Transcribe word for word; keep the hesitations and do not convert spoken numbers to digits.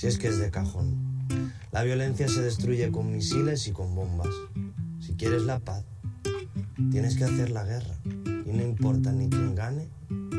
si es que es de cajón. La violencia se destruye con misiles y con bombas. Si quieres la paz, tienes que hacer la guerra. Y no importa ni quién gane